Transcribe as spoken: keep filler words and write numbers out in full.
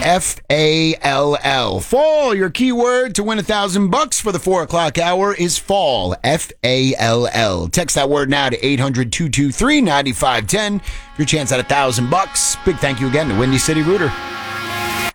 F A L L. Fall. Your keyword to win a thousand bucks for the four o'clock hour is fall. F A L L. Text that word now to eight hundred, two two three, nine five one zero. Your chance at a thousand bucks. Big thank you again to Windy City Rooter.